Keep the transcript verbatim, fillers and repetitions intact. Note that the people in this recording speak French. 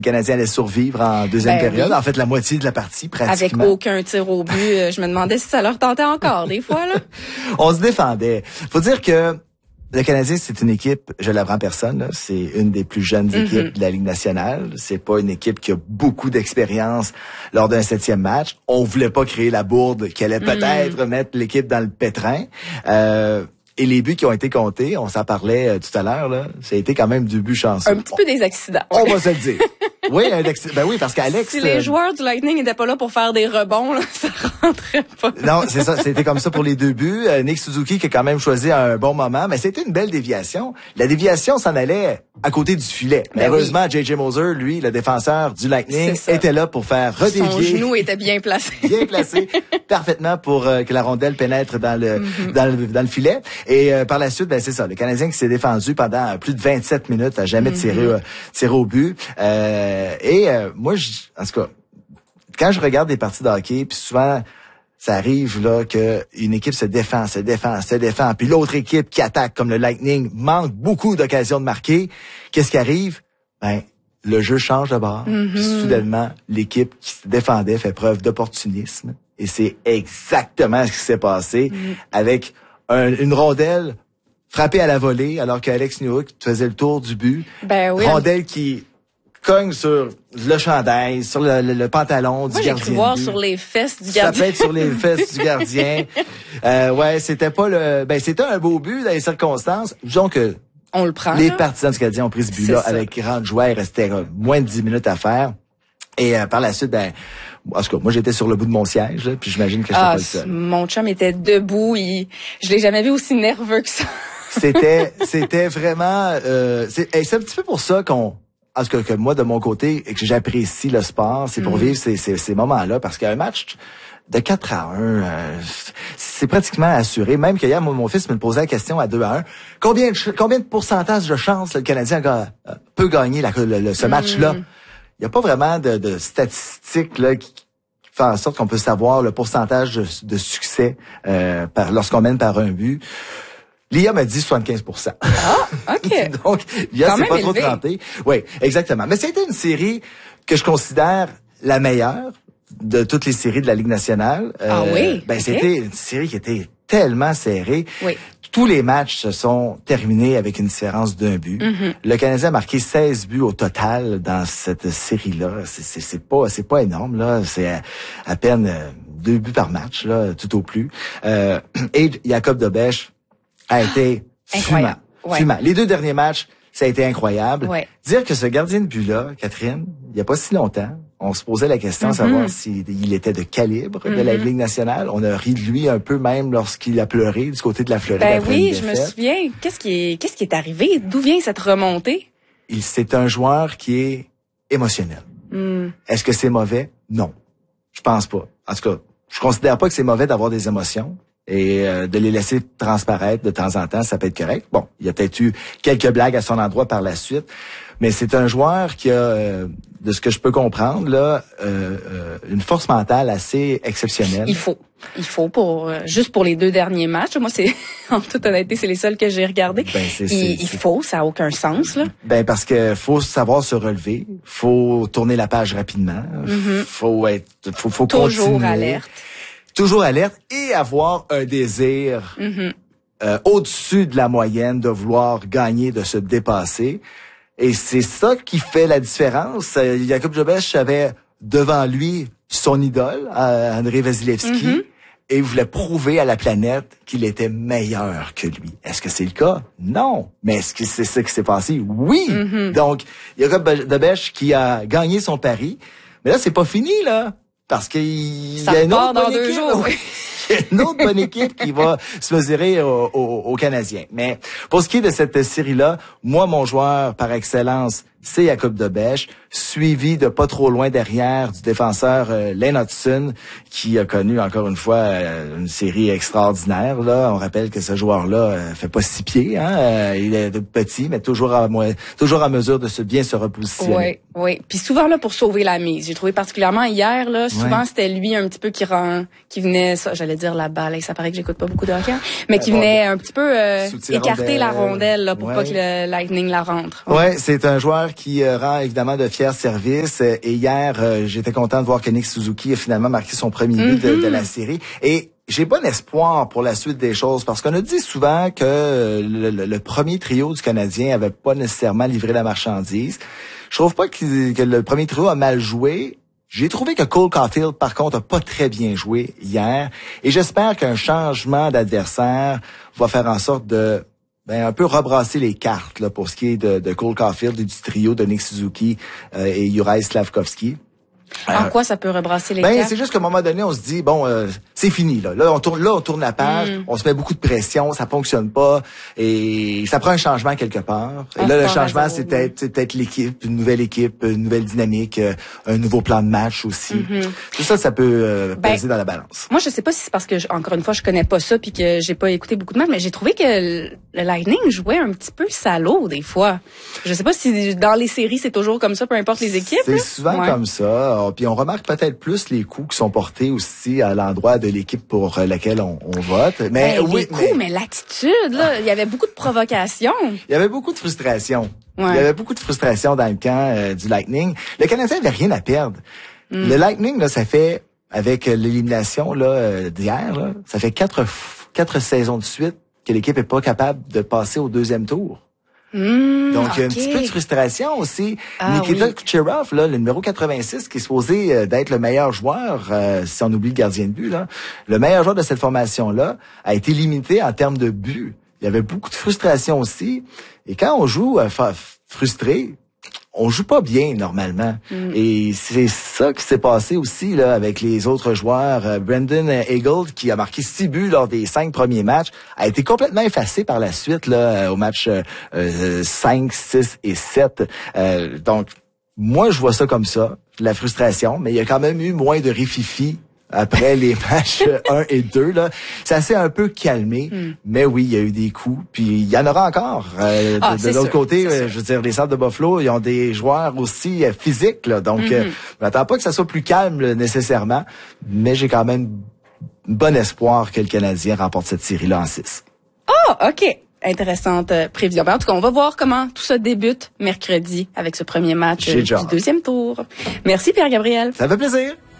Le Canadien allait survivre en deuxième ben période. Oui. En fait, la moitié de la partie, pratiquement. Avec aucun tir au but. Je me demandais si ça leur tentait encore, des fois, là. On se défendait. Faut dire que le Canadien, c'est une équipe, je l'apprends personne, là, c'est une des plus jeunes équipes mm-hmm. de la Ligue nationale. C'est pas une équipe qui a beaucoup d'expérience lors d'un septième match. On voulait pas créer la bourde qui allait peut-être mm. mettre l'équipe dans le pétrin. Euh, Et les buts qui ont été comptés, on s'en parlait euh, tout à l'heure, là, ça a été quand même deux buts chanceux. Un petit peu des accidents. On va se le dire. Oui, un accident. Ben oui, parce qu'Alex... Si les joueurs du Lightning n'étaient pas là pour faire des rebonds, là, ça rentrait pas. Non, c'est ça. C'était comme ça pour les deux buts. Euh, Nick Suzuki qui a quand même choisi un bon moment, mais c'était une belle déviation. La déviation s'en allait à côté du filet. Ben Heureusement, oui. J J Moser, lui, le défenseur du Lightning, était là pour faire redévier. Son genou était bien placé. Bien placé, parfaitement pour euh, que la rondelle pénètre dans le, mm-hmm. dans le, dans le filet. Et euh, par la suite, ben c'est ça. Le Canadien qui s'est défendu pendant plus de vingt-sept minutes, a jamais mm-hmm. tiré, euh, tiré au but. Euh, et euh, moi, je, en tout cas, quand je regarde des parties de hockey, puis souvent, ça arrive là que une équipe se défend, se défend, se défend, puis l'autre équipe qui attaque, comme le Lightning, manque beaucoup d'occasions de marquer. Qu'est-ce qui arrive? Ben, le jeu change de bord. Mm-hmm. Puis soudainement, l'équipe qui se défendait fait preuve d'opportunisme. Et c'est exactement ce qui s'est passé mm-hmm. avec un, une rondelle frappée à la volée, alors qu'Alex Newhook faisait le tour du but. Ben oui. Rondelle qui cogne sur le chandail, sur le, le, le pantalon du Moi, gardien. Moi, j'ai cru voir sur les fesses du gardien. Ça peut être sur les fesses du gardien. Euh, ouais, c'était pas le... Ben, c'était un beau but dans les circonstances. Disons que... On le prend. Les là. partisans du Canadien ont pris ce but-là avec grande joie. Il restait euh, moins de dix minutes à faire. Et euh, par la suite, ben... En tout cas, moi, j'étais sur le bout de mon siège, là, puis j'imagine que j'étais ah, pas le seul. Mon chum était debout. Il... Je l'ai jamais vu aussi nerveux que ça. c'était c'était vraiment... Euh, c'est, c'est un petit peu pour ça qu'on... En tout cas, que moi, de mon côté, que j'apprécie le sport, c'est pour mm. vivre ces, ces, ces moments-là. Parce qu'un match de quatre à un, euh, c'est pratiquement assuré. Même que hier, mon, mon fils me posait la question à deux à un. Combien, combien de pourcentage de chances le Canadien ga, peut gagner la, le, le, ce mm. match-là? Il n'y a pas vraiment de, de statistiques là, qui, qui font en sorte qu'on peut savoir le pourcentage de, de succès euh, par, lorsqu'on mène par un but. L'I A m'a dit soixante-quinze pour cent. Ah, OK. Donc, l'I A, c'est pas élevé. trop trempé. Oui, exactement. Mais c'était une série que je considère la meilleure de toutes les séries de la Ligue nationale. Ah euh, oui? Ben, okay. C'était une série qui était tellement serrée. Oui. Tous les matchs se sont terminés avec une différence d'un but. Mm-hmm. Le Canadien a marqué seize buts au total dans cette série-là. C'est, c'est, c'est pas, c'est pas énorme, là. C'est à, à peine euh, deux buts par match, là, tout au plus. Euh, et Jacob Dobèche a été fumant. Ouais. fumant. Les deux derniers matchs, ça a été incroyable. Ouais. Dire que ce gardien de but-là, Catherine, il n'y a pas si longtemps, on se posait la question de mm-hmm. savoir s'il était de calibre mm-hmm. de la Ligue nationale. On a ri de lui un peu même lorsqu'il a pleuré du côté de la Floride. Ben oui, je me souviens. Qu'est-ce qui est, qu'est-ce qui est arrivé? D'où vient cette remontée? Il, c'est un joueur qui est émotionnel. Mm. Est-ce que c'est mauvais? Non. Je pense pas. En tout cas, je considère pas que c'est mauvais d'avoir des émotions. Et euh, de les laisser transparaître de temps en temps, ça peut être correct. Bon, il y a peut-être eu quelques blagues à son endroit par la suite, mais c'est un joueur qui a, euh, de ce que je peux comprendre, là, euh, euh, une force mentale assez exceptionnelle. Il faut, il faut pour euh, juste pour les deux derniers matchs. Moi, c'est en toute honnêteté, c'est les seuls que j'ai regardés. Ben, c'est, c'est, il, c'est... il faut, ça a aucun sens là. Ben parce que faut savoir se relever, faut tourner la page rapidement, mm-hmm. faut être, faut, faut toujours continuer. alerte. Toujours alerte et avoir un désir mm-hmm. euh, au-dessus de la moyenne de vouloir gagner, de se dépasser. Et c'est ça qui fait la différence. Euh, Jacob Dobèche avait devant lui son idole, euh, André Vasilevski, mm-hmm. et il voulait prouver à la planète qu'il était meilleur que lui. Est-ce que c'est le cas? Non. Mais est-ce que c'est ça qui s'est passé? Oui. Mm-hmm. Donc, Jacob Dobèche qui a gagné son pari. Mais là, c'est pas fini, là. Parce qu'il y a une autre bonne équipe. Jours, oui. Il y a une autre bonne équipe qui va se mesurer aux au, au Canadiens. Mais pour ce qui est de cette série-là, moi, mon joueur par excellence, c'est Jacob Dobèche, suivi de pas trop loin derrière du défenseur euh, Lane Hutson, qui a connu encore une fois euh, une série extraordinaire. Là, on rappelle que ce joueur-là euh, fait pas six pieds, hein, euh, il est petit, mais toujours à toujours à mesure de se bien se repositionner. Oui, oui. Puis souvent là pour sauver la mise. J'ai trouvé particulièrement hier là, souvent ouais. c'était lui un petit peu qui rend, qui venait, ça, j'allais dire la balle. Et ça paraît que j'écoute pas beaucoup de hockey, mais qui venait un petit peu euh, écarter la rondelle là pour ouais. pas que le Lightning la rentre. Ouais, ouais c'est un joueur joueur qui euh, rend évidemment de fiers services. Et hier, euh, j'étais content de voir que Nick Suzuki a finalement marqué son premier mm-hmm. but de, de la série. Et j'ai bon espoir pour la suite des choses parce qu'on a dit souvent que le, le, le premier trio du Canadien avait pas nécessairement livré la marchandise. Je trouve pas que, que le premier trio a mal joué. J'ai trouvé que Cole Caulfield, par contre, a pas très bien joué hier. Et j'espère qu'un changement d'adversaire va faire en sorte de ben, un peu rebrasser les cartes là, pour ce qui est de, de Cole Caulfield et du trio de Nick Suzuki euh, et Juraj Slafkovský. En euh, quoi ça peut rebrasser les ben, cartes? C'est juste qu'à un moment donné, on se dit, bon, euh, c'est fini. Là, là on tourne là, on tourne la page, mm. on se met beaucoup de pression, ça fonctionne pas, et ça prend un changement quelque part. Et ah, là, le changement, c'est peut-être, c'est peut-être l'équipe, une nouvelle équipe, une nouvelle dynamique, euh, un nouveau plan de match aussi. Mm-hmm. Tout ça, ça peut euh, peser ben, dans la balance. Moi, je sais pas si c'est parce que, encore une fois, je connais pas ça puis que j'ai pas écouté beaucoup de matchs, mais j'ai trouvé que le, le Lightning jouait un petit peu salaud des fois. Je sais pas si dans les séries, c'est toujours comme ça, peu importe les équipes. C'est souvent ouais. comme ça. Puis on remarque peut-être plus les coups qui sont portés aussi à l'endroit de l'équipe pour laquelle on, on vote. Mais ben, oui, les coups, mais, mais l'attitude, là, il y avait beaucoup de provocation. Il y avait beaucoup de frustration. Ouais. Il y avait beaucoup de frustration dans le camp euh, du Lightning. Le Canadien n'avait rien à perdre. Mm. Le Lightning, là, ça fait, avec l'élimination là d'hier, là, ça fait quatre quatre saisons de suite que l'équipe est pas capable de passer au deuxième tour. Mmh, Donc, il y a un okay. petit peu de frustration aussi. Ah, Nikita oui. Kucherov, là, le numéro quatre-vingt-six, qui est supposé euh, d'être le meilleur joueur, euh, si on oublie le gardien de but, là, le meilleur joueur de cette formation-là, a été limité en termes de buts. Il y avait beaucoup de frustration aussi. Et quand on joue euh, frustré, on joue pas bien normalement. Mm. Et c'est ça qui s'est passé aussi là avec les autres joueurs. Euh, Brendan Eagle, qui a marqué six buts lors des cinq premiers matchs, a été complètement effacé par la suite là au match euh, cinq, six et sept. Euh, donc, moi, je vois ça comme ça, la frustration, mais il y a quand même eu moins de rififi après les matchs un et deux, là. Ça s'est un peu calmé, mm. mais oui, il y a eu des coups, puis il y en aura encore. Euh, ah, de de l'autre sûr, côté, euh, je veux dire, les Sabres de Buffalo, ils ont des joueurs aussi euh, physiques, là, donc mm-hmm. euh, je m'attends pas que ça soit plus calme là, nécessairement, mais j'ai quand même bon espoir que le Canadien remporte cette série-là en six. Oh, OK. Intéressante euh, prévision. En tout cas, on va voir comment tout ça débute mercredi avec ce premier match euh, du deuxième tour. Merci Pierre-Gabriel. Ça fait plaisir.